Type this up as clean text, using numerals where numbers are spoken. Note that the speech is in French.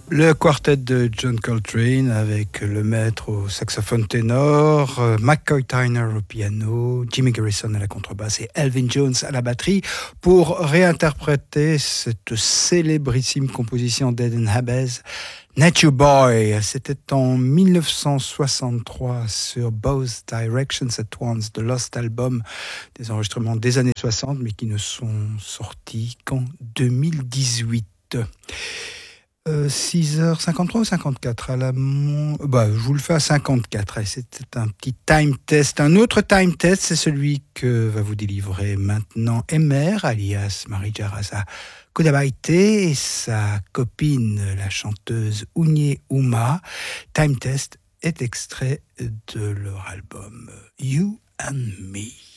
Le quartet de John Coltrane avec le maître au saxophone ténor, McCoy Tyner au piano, Jimmy Garrison à la contrebasse et Elvin Jones à la batterie pour réinterpréter cette célébrissime composition d'Eden Habez, Nature Boy. C'était en 1963 sur Both Directions at Once, The Lost Album, des enregistrements des années 60 mais qui ne sont sortis qu'en 2018. 6h53 ou 54 à la je vous le fais à 54. C'était un petit time test. Un autre time test, c'est celui que va vous délivrer maintenant Emer, alias Marie-Jarasa Kodabaite, et sa copine, la chanteuse Ounye Ouma. Time test est extrait de leur album You and Me.